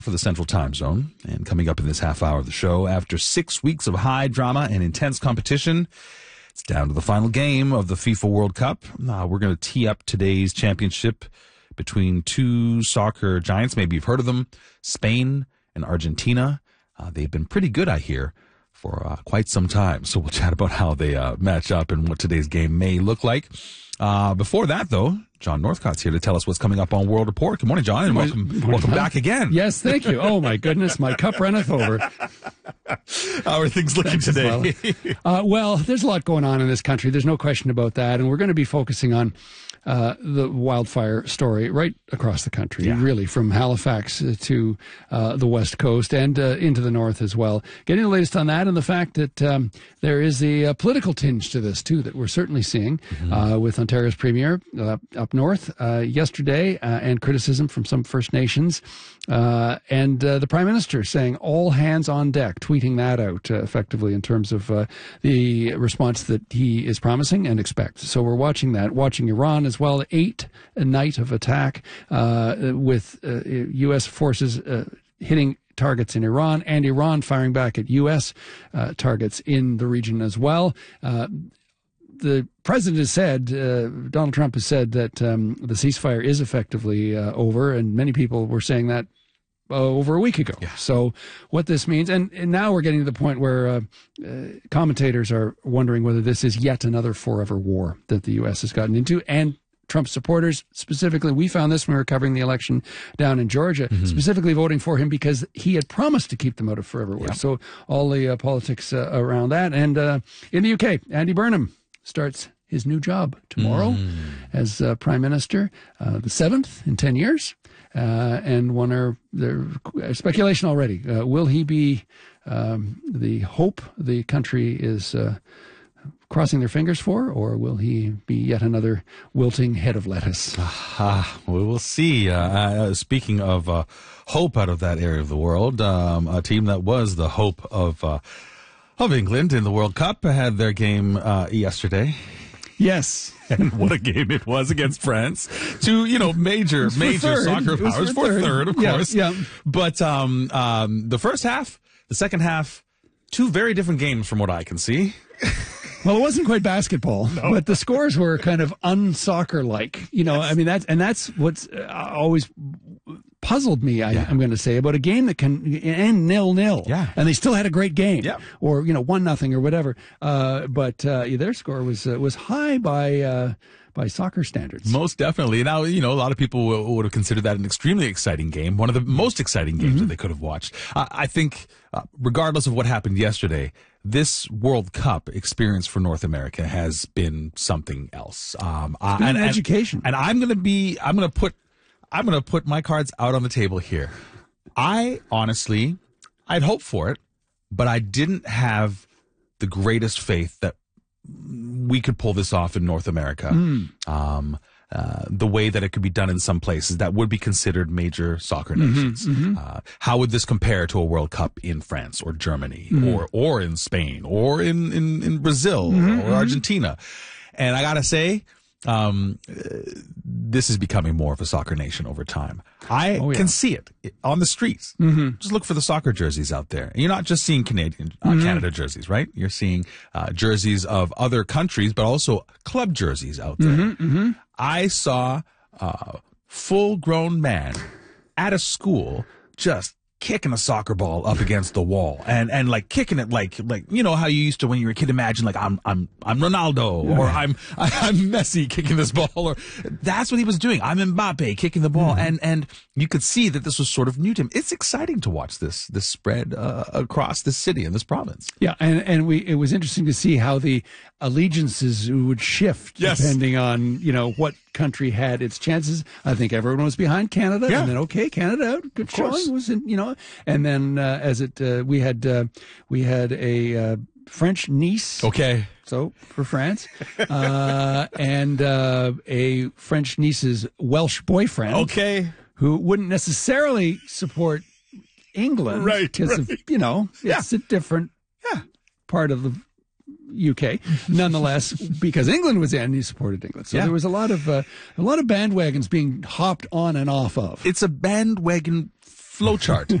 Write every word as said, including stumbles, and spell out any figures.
for the Central Time Zone. And coming up in this half hour of the show, after six weeks of high drama and intense competition, it's down to the final game of the FIFA World Cup. Uh, we're going to tee up today's championship between two soccer giants. Maybe you've heard of them, Spain and Argentina. Uh, they've been pretty good, I hear, for uh, quite some time. So we'll chat about how they uh, match up and what today's game may look like. Uh, before that, though, John Northcott's here to tell us what's coming up on World Report. Good morning, John, and welcome, morning, welcome John. back again. Yes, thank you. Oh, my goodness, my cup runneth over. How are things looking Thanks, today? Well. Uh, well, there's a lot going on in this country. There's no question about that. And we're going to be focusing on uh, the wildfire story right across the country, Yeah. really, from Halifax to uh, the West Coast and uh, into the North as well. Getting the latest on that and the fact that um, there is a, uh political tinge to this, too, that we're certainly seeing mm-hmm. uh, with Ontario's Premier uh, up north uh, yesterday uh, and criticism from some First Nations uh, and uh, the Prime Minister saying all hands on deck, tweeting that out uh, effectively in terms of uh, the response that he is promising and expects. So we're watching that, watching Iran as well. Eight a night of attack uh, with uh, U S forces uh, hitting targets in Iran and Iran firing back at U S uh, targets in the region as well. Uh, the president has said, uh, Donald Trump has said that um, the ceasefire is effectively uh, over, and many people were saying that uh, over a week ago. Yeah. So what this means, and, and now we're getting to the point where uh, uh, commentators are wondering whether this is yet another forever war that the U S has gotten into, and Trump supporters, specifically, we found this when we were covering the election down in Georgia, mm-hmm. specifically voting for him because he had promised to keep them out of forever war. Yep. So all the uh, politics uh, around that. And uh, in the U K, Andy Burnham starts his new job tomorrow mm. as uh, Prime Minister, uh, the seventh in ten years. Uh, and one are there's speculation already. Uh, will he be um, the hope the country is uh, crossing their fingers for, or will he be yet another wilting head of lettuce? Uh, we will see. Uh, uh, speaking of uh, hope out of that area of the world, um, a team that was the hope of uh, of England in the World Cup had their game uh, yesterday. Yes. And what a game it was against France. Two, you know, major, major third. soccer powers for third, third of yeah, course. Yeah. But um, um, the first half, the second half, two very different games from what I can see. Well, it wasn't quite basketball, no. but the scores were kind of un-soccer-like. You know, yes. I mean, that's, and that's what's always puzzled me, I, yeah. I'm going to say, about a game that can end nil-nil. Yeah. And they still had a great game. Yeah. Or, you know, one nothing or whatever. Uh, but uh, their score was uh, was high by... Uh, by soccer standards. Most definitely. Now, you know, a lot of people w- would have considered that an extremely exciting game, one of the most exciting games mm-hmm. that they could have watched. Uh, I think, uh, regardless of what happened yesterday, this World Cup experience for North America has been something else. Um, it's been and, an education. And, and I'm going to be, I'm going to put, I'm going to put my cards out on the table here. I honestly, I'd hoped for it, but I didn't have the greatest faith that we could pull this off in North America. Mm. Um, uh, the way that it could be done in some places that would be considered major soccer nations. Mm-hmm, mm-hmm. Uh, how would this compare to a World Cup in France or Germany mm-hmm. or or in Spain or in, in, in Brazil mm-hmm, or Argentina? And I got to say, um, uh, this is becoming more of a soccer nation over time. I oh, yeah. can see it on the streets. Mm-hmm. Just look for the soccer jerseys out there. And you're not just seeing Canadian, uh, mm-hmm. Canada jerseys, right? You're seeing uh, jerseys of other countries, but also club jerseys out there. Mm-hmm, mm-hmm. I saw a full-grown man at a school just kicking a soccer ball up against the wall and, and like kicking it like, like, you know how you used to when you were a kid imagine like I'm, I'm, I'm Ronaldo or I'm, I'm Messi kicking this ball, or that's what he was doing. I'm Mbappe kicking the ball. Mm-hmm. And, and you could see that this was sort of new to him. It's exciting to watch this, this spread uh, across this city and this province. Yeah. And, and we, it was interesting to see how the allegiances would shift yes. depending on, you know, what country had its chances. I think everyone was behind Canada, yeah. and then okay, Canada, good of showing, course. was in, you know, and then uh, as it uh, we had uh, we had a uh, French niece, okay, so for France, uh, and uh, a French niece's Welsh boyfriend, okay, who wouldn't necessarily support England, right? Because right. of, you know, it's yeah. a different yeah. part of the U K, nonetheless, because England was in, he supported England. So yeah. there was a lot of uh, a lot of bandwagons being hopped on and off of. It's a bandwagon flow chart.